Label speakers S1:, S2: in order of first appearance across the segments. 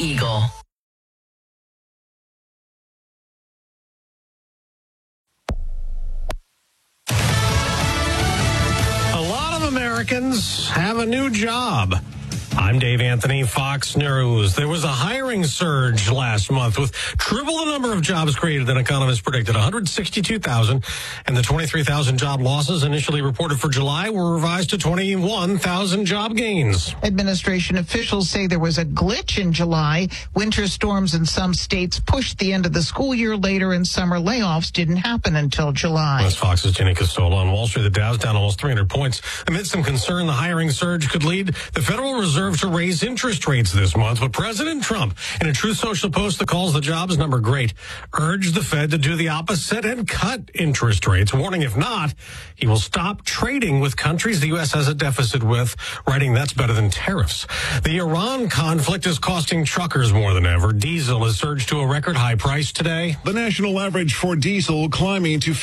S1: Eagle.
S2: A lot of Americans have a new job. I'm Dave Anthony, Fox News. There was a hiring surge last month with triple the number of jobs created than economists predicted, 162,000, and the 23,000 job losses initially reported for July were revised to 21,000 job gains.
S3: Administration officials say there was a glitch in July. Winter storms in some states pushed the end of the school year later, and summer layoffs didn't happen until July.
S2: That's Fox's Jenny Costola. On Wall Street, the Dow's down almost 300 points. Amid some concern the hiring surge could lead the Federal Reserve to raise interest rates this month. But President Trump, in a Truth Social post that calls the jobs number great, urged the Fed to do the opposite and cut interest rates, warning if not, he will stop trading with countries the U.S. has a deficit with, writing that's better than tariffs. The Iran conflict is costing truckers more than ever. Diesel has surged to a record high price today.
S4: The national average for diesel climbing to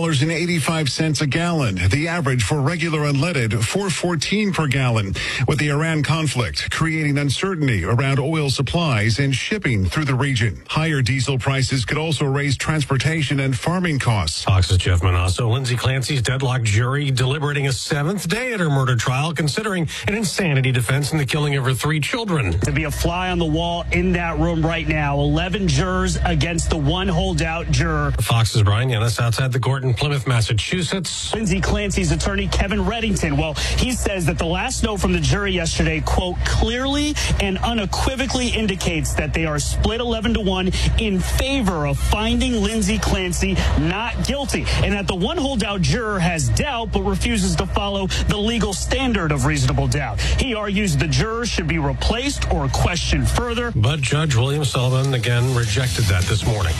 S4: $5.85 a gallon. The average for regular unleaded, $4.14 per gallon. With the Iran conflict creating uncertainty around oil supplies and shipping through the region. Higher diesel prices could also raise transportation and farming costs.
S2: Fox's Jeff Manasso. Lindsay Clancy's deadlocked jury deliberating a seventh day at her murder trial, considering an insanity defense in the killing of her 3 children.
S5: To be a fly on the wall in that room right now, 11 jurors against the one holdout juror.
S2: Fox's Brian Yanis outside the court in Plymouth, Massachusetts.
S5: Lindsay Clancy's attorney, Kevin Reddington, well, he says that the last note from the jury yesterday, quote, clearly and unequivocally indicates that they are split 11-1 in favor of finding Lindsay Clancy not guilty, and that the one holdout juror has doubt but refuses to follow the legal standard of reasonable doubt. He argues the jurors should be replaced or questioned further.
S2: But Judge William Sullivan again rejected that this morning.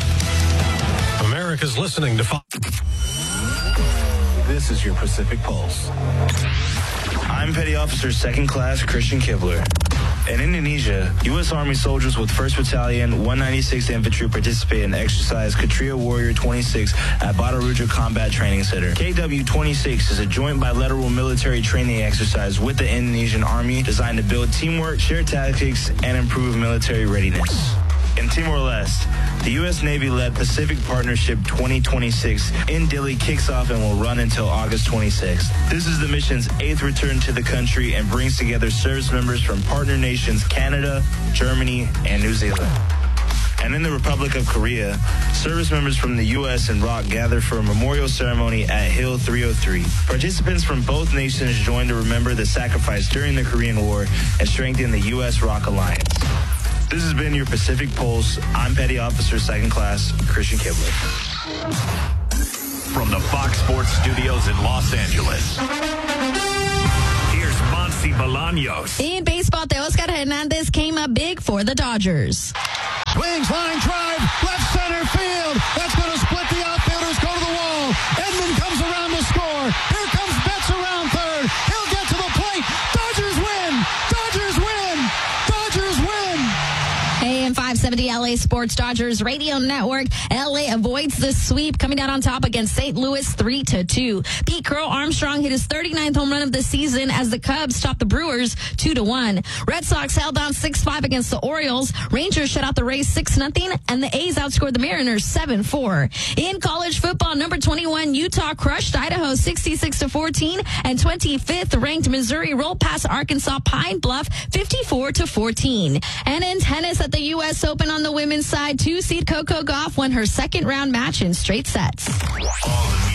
S2: America's listening to Fox.
S6: This is your Pacific Pulse. I'm Petty Officer 2nd Class Christian Kibler. In Indonesia, U.S. Army soldiers with 1st Battalion, 196th Infantry participated in exercise Kshatriya Warrior 26 at Bhadarudra Combat Training Center. KW-26 is a joint bilateral military training exercise with the Indonesian Army designed to build teamwork, share tactics, and improve military readiness. In Timor-Leste, the U.S. Navy-led Pacific Partnership 2026 in Dili kicks off and will run until August 26th. This is the mission's 8th return to the country and brings together service members from partner nations Canada, Germany, and New Zealand. And in the Republic of Korea, service members from the U.S. and ROK gather for a memorial ceremony at Hill 303. Participants from both nations join to remember the sacrifice during the Korean War and strengthen the U.S.-ROK alliance. This has been your Pacific Pulse. I'm Petty Officer 2nd Class Christian Kibler.
S7: From the Fox Sports Studios in Los Angeles, here's Monsi Bolaños.
S8: In baseball, Teoscar Hernandez came up big for the Dodgers.
S9: Swings, line drive, left center field. That's going to split the outfielders, go to the wall. Edman comes around to score. Here comes Betts around third. He'll get to the plate. Dodgers win. Dodgers win. Dodgers win.
S8: AM 570 LA Sports Dodgers Radio Network. LA avoids the sweep, coming out on top against St. Louis 3-2. Pete Crow Armstrong hit his 39th home run of the season as the Cubs topped the Brewers 2-1. Red Sox held down 6-5 against the Orioles. Rangers shut out the Rays 6-0, and the A's outscored the Mariners 7-4. In college football, number 21 Utah crushed Idaho 66-14, and 25th ranked Missouri rolled past Arkansas Pine Bluff 54-14. And in tennis at the U.S. Open on the women's side, 2-seed Coco Gauff won her second round match in straight sets.
S7: All the